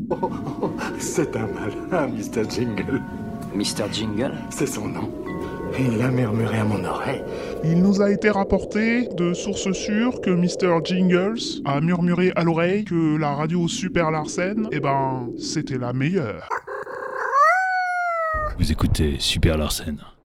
C'est un malin, Mr. Jingle. Mr. Jingle? C'est son nom. Il a murmuré à mon oreille. Il nous a été rapporté de sources sûres que Mr. Jingles a murmuré à l'oreille que la radio Super Larsen, c'était la meilleure. Vous écoutez Super Larsen.